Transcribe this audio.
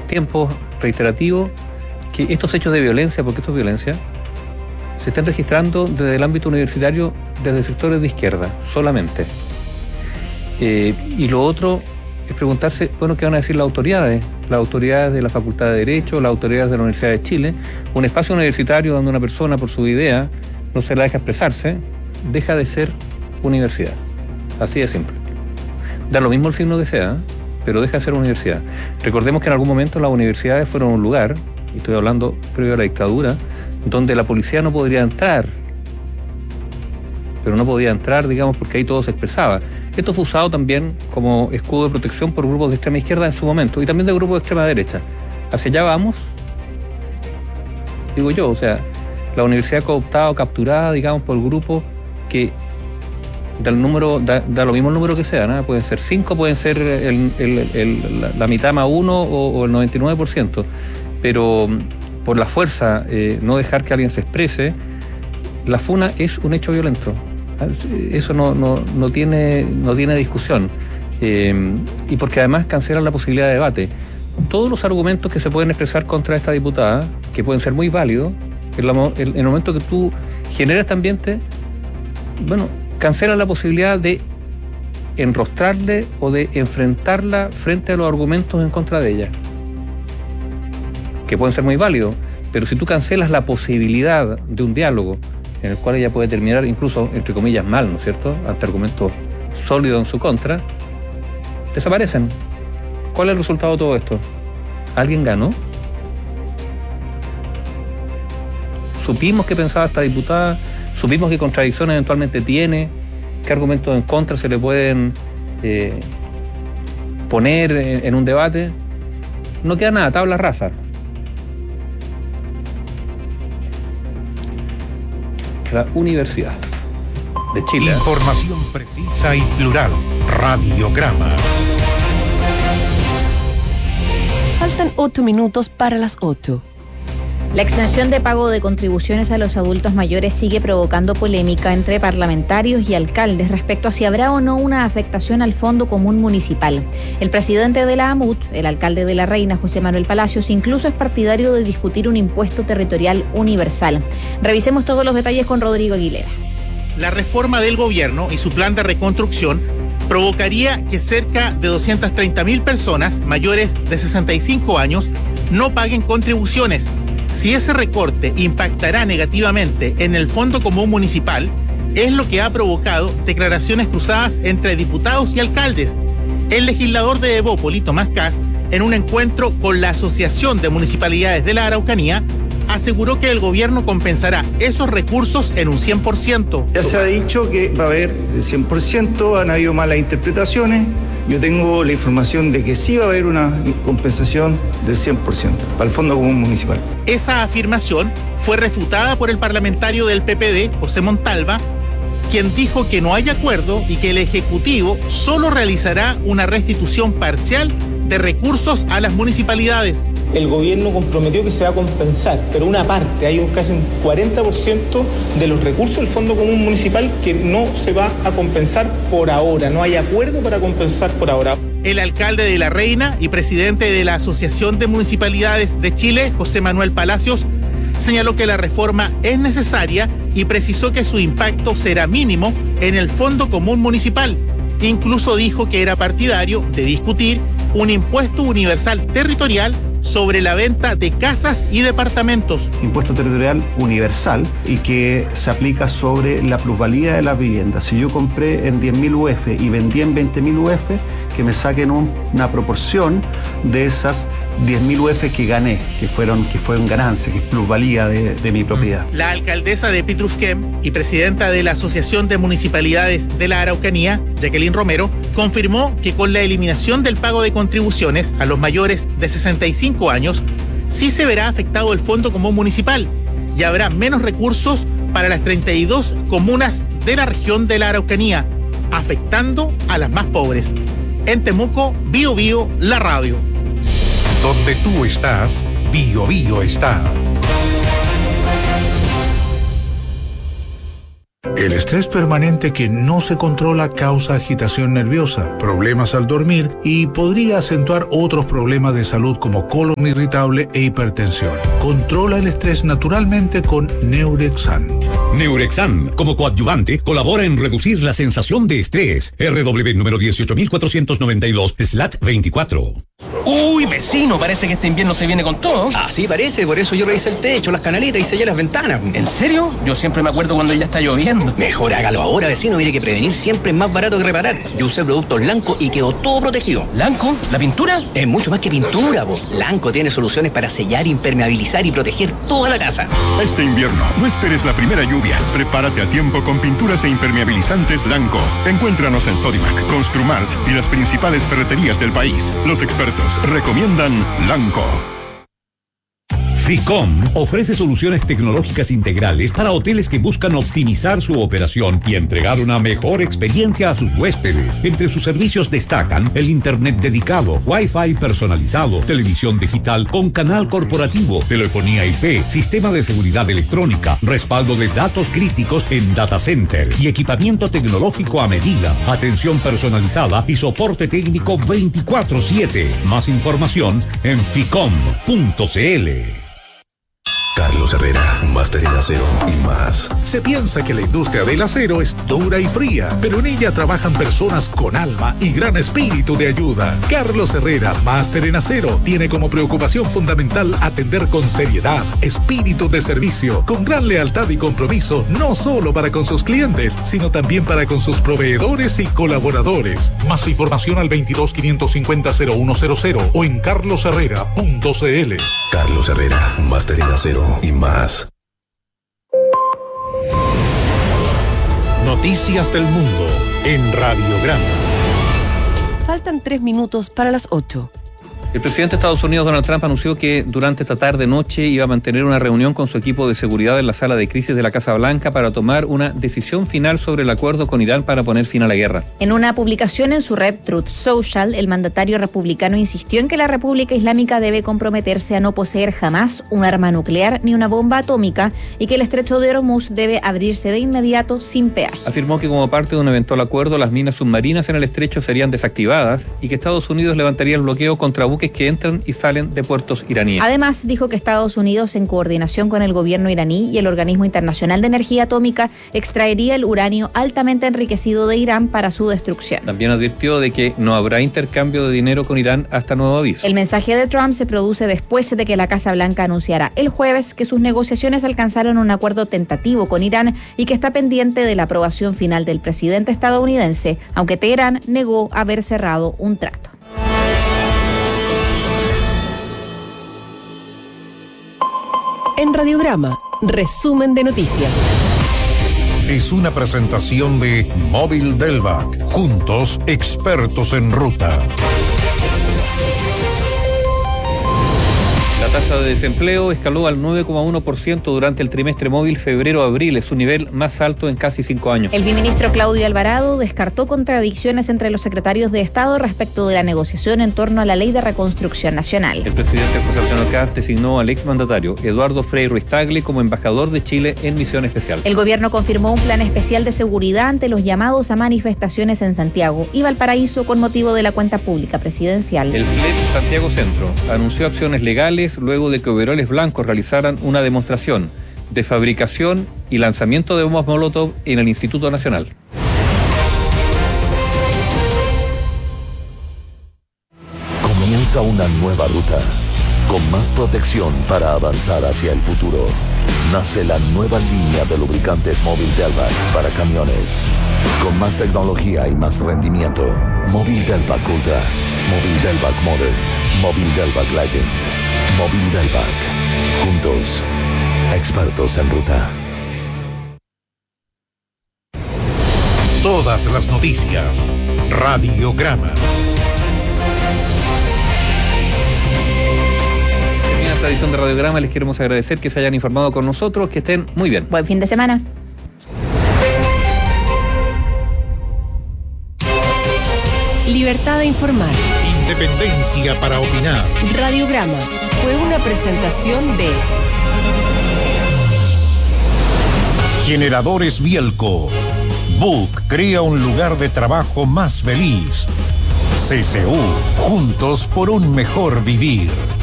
tiempos reiterativos que estos hechos de violencia, porque esto es violencia, se están registrando desde el ámbito universitario, desde sectores de izquierda, solamente. Y lo otro es preguntarse, bueno, ¿qué van a decir las autoridades? Las autoridades de la Facultad de Derecho, las autoridades de la Universidad de Chile. Un espacio universitario donde una persona, por su idea, no se la deja expresarse, deja de ser universidad. Así de simple. Da lo mismo el signo que sea, pero deja de ser universidad. Recordemos que en algún momento las universidades fueron un lugar, y estoy hablando previo a la dictadura, donde la policía no podría entrar, pero no podía entrar, digamos, porque ahí todo se expresaba. Esto fue usado también como escudo de protección por grupos de extrema izquierda en su momento, y también de grupos de extrema derecha. ¿Hacia allá vamos? Digo yo, o sea, la universidad cooptada o capturada, digamos, por grupos que da lo mismo el número que sea, ¿no? Pueden ser 5, pueden ser la mitad más 1 o el 99%, pero por la fuerza, no dejar que alguien se exprese, la funa es un hecho violento. Eso no tiene discusión. Y porque además cancelan la posibilidad de debate. Todos los argumentos que se pueden expresar contra esta diputada, que pueden ser muy válidos, en el momento que tú generas este ambiente, bueno, cancelan la posibilidad de enrostrarle o de enfrentarla frente a los argumentos en contra de ella, que pueden ser muy válidos, pero si tú cancelas la posibilidad de un diálogo en el cual ella puede terminar incluso, entre comillas, mal, ¿no es cierto?, ante argumentos sólidos en su contra, desaparecen. ¿Cuál es el resultado de todo esto? ¿Alguien ganó? Supimos qué pensaba esta diputada, supimos qué contradicciones eventualmente tiene, qué argumentos en contra se le pueden poner en un debate. No queda nada, tabla rasa. La Universidad de Chile. Información precisa y plural. Radiograma. Faltan 8 minutos para las 8. La exención de pago de contribuciones a los adultos mayores sigue provocando polémica entre parlamentarios y alcaldes respecto a si habrá o no una afectación al Fondo Común Municipal. El presidente de la AMUT, el alcalde de La Reina, José Manuel Palacios, incluso es partidario de discutir un impuesto territorial universal. Revisemos todos los detalles con Rodrigo Aguilera. La reforma del gobierno y su plan de reconstrucción provocaría que cerca de 230.000 personas mayores de 65 años no paguen contribuciones. Si ese recorte impactará negativamente en el Fondo Común Municipal, es lo que ha provocado declaraciones cruzadas entre diputados y alcaldes. El legislador de Evópoli, Tomás Kass, en un encuentro con la Asociación de Municipalidades de la Araucanía, aseguró que el gobierno compensará esos recursos en un 100%. Ya se ha dicho que va a haber el 100%, han habido malas interpretaciones. Yo tengo la información de que sí va a haber una compensación del 100% para el Fondo Común Municipal. Esa afirmación fue refutada por el parlamentario del PPD, José Montalva, quien dijo que no hay acuerdo y que el Ejecutivo solo realizará una restitución parcial de recursos a las municipalidades. El gobierno comprometió que se va a compensar, pero una parte, hay casi un 40% de los recursos del Fondo Común Municipal que no se va a compensar por ahora, no hay acuerdo para compensar por ahora. El alcalde de La Reina y presidente de la Asociación de Municipalidades de Chile, José Manuel Palacios, señaló que la reforma es necesaria y precisó que su impacto será mínimo en el Fondo Común Municipal. Incluso dijo que era partidario de discutir un impuesto universal territorial sobre la venta de casas y departamentos. Impuesto territorial universal y que se aplica sobre la plusvalía de las viviendas. Si yo compré en 10.000 UF y vendí en 20.000 UF, que me saquen una proporción de esas 10.000 UF que gané, que fueron ganancia, que es plusvalía de mi propiedad. La alcaldesa de Pitrufquén y presidenta de la Asociación de Municipalidades de la Araucanía, Jacqueline Romero, confirmó que con la eliminación del pago de contribuciones a los mayores de 65 años, sí se verá afectado el Fondo Común Municipal y habrá menos recursos para las 32 comunas de la región de la Araucanía, afectando a las más pobres. En Temuco, Bío Bío, la radio. Donde tú estás, Bío Bío está. El estrés permanente que no se controla causa agitación nerviosa, problemas al dormir y podría acentuar otros problemas de salud como colon irritable e hipertensión. Controla el estrés naturalmente con Neurexan. Neurexan, como coadyuvante, colabora en reducir la sensación de estrés. RW número 18492/24. Uy, vecino, parece que este invierno se viene con todo. Así parece, por eso yo revisé el techo, las canaletas y sellé las ventanas. ¿En serio? Yo siempre me acuerdo cuando ya está lloviendo. Mejor hágalo ahora, vecino, mire que prevenir siempre es más barato que reparar. Yo usé productos Lanco y quedó todo protegido. ¿Lanco? ¿La pintura? Es mucho más que pintura, po. Lanco tiene soluciones para sellar, impermeabilizar y proteger toda la casa. Este invierno, no esperes la primera lluvia. Prepárate a tiempo con pinturas e impermeabilizantes Lanco. Encuéntranos en Sodimac, Construmart y las principales ferreterías del país. Los expertos recomiendan Lanco. FICOM ofrece soluciones tecnológicas integrales para hoteles que buscan optimizar su operación y entregar una mejor experiencia a sus huéspedes. Entre sus servicios destacan el internet dedicado, Wi-Fi personalizado, televisión digital con canal corporativo, telefonía IP, sistema de seguridad electrónica, respaldo de datos críticos en data center y equipamiento tecnológico a medida, atención personalizada y soporte técnico 24/7. Más información en ficom.cl. Carlos Herrera, máster en acero y más. Se piensa que la industria del acero es dura y fría, pero en ella trabajan personas con alma y gran espíritu de ayuda. Carlos Herrera, máster en acero, tiene como preocupación fundamental atender con seriedad, espíritu de servicio, con gran lealtad y compromiso, no solo para con sus clientes, sino también para con sus proveedores y colaboradores. Más información al 22-550-0100 o en carlosherrera.cl. Carlos Herrera, máster en acero y más. Noticias del mundo en Radiograma. Faltan 3 minutos para las 8. El presidente de Estados Unidos, Donald Trump, anunció que durante esta tarde-noche iba a mantener una reunión con su equipo de seguridad en la sala de crisis de la Casa Blanca para tomar una decisión final sobre el acuerdo con Irán para poner fin a la guerra. En una publicación en su red Truth Social, el mandatario republicano insistió en que la República Islámica debe comprometerse a no poseer jamás un arma nuclear ni una bomba atómica y que el estrecho de Hormuz debe abrirse de inmediato sin peaje. Afirmó que como parte de un eventual acuerdo, las minas submarinas en el estrecho serían desactivadas y que Estados Unidos levantaría el bloqueo contra buques que entran y salen de puertos iraníes. Además, dijo que Estados Unidos, en coordinación con el gobierno iraní y el Organismo Internacional de Energía Atómica, extraería el uranio altamente enriquecido de Irán para su destrucción. También advirtió de que no habrá intercambio de dinero con Irán hasta nuevo aviso. El mensaje de Trump se produce después de que la Casa Blanca anunciara el jueves que sus negociaciones alcanzaron un acuerdo tentativo con Irán y que está pendiente de la aprobación final del presidente estadounidense, aunque Teherán negó haber cerrado un trato. En Radiograma, resumen de noticias. Es una presentación de Móvil Delvac. Juntos, expertos en ruta. La tasa de desempleo escaló al 9,1% durante el trimestre móvil febrero-abril. Es su nivel más alto en casi 5 años. El viceministro Claudio Alvarado descartó contradicciones entre los secretarios de Estado respecto de la negociación en torno a la Ley de Reconstrucción Nacional. El presidente José Antonio Kast designó al exmandatario Eduardo Frei Ruiz-Tagle como embajador de Chile en misión especial. El gobierno confirmó un plan especial de seguridad ante los llamados a manifestaciones en Santiago y Valparaíso con motivo de la cuenta pública presidencial. El SLEP Santiago Centro anunció acciones legales luego de que overoles blancos realizaran una demostración de fabricación y lanzamiento de bombas Molotov en el Instituto Nacional. Comienza una nueva ruta, con más protección para avanzar hacia el futuro. Nace la nueva línea de lubricantes Móvil Delvac para camiones, con más tecnología y más rendimiento. Móvil Delvac Ultra, Móvil Delvac Modern, Móvil Delvac Legend, Móvil Delvac. Juntos, expertos en ruta. Todas las noticias. Radiograma. Termina esta edición de Radiograma. Les queremos agradecer que se hayan informado con nosotros. Que estén muy bien. Buen fin de semana. Libertad de informar. Independencia para opinar. Radiograma fue una presentación de Generadores Bielco. Book crea un lugar de trabajo más feliz. CCU, juntos por un mejor vivir.